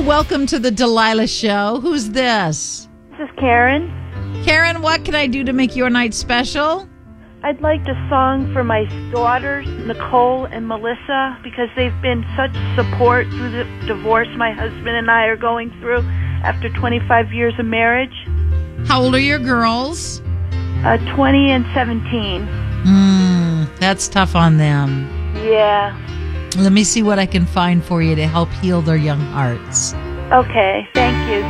welcome to the Delilah Show. Who's this? This is Karen. Karen, what can I do to make your night special? I'd like a song for my daughters, Nicole and Melissa, because they've been such support through the divorce my husband and I are going through after 25 years of marriage. How old are your girls? 20 and 17. That's tough on them. Yeah. Let me see what I can find for you to help heal their young hearts. Okay, thank you.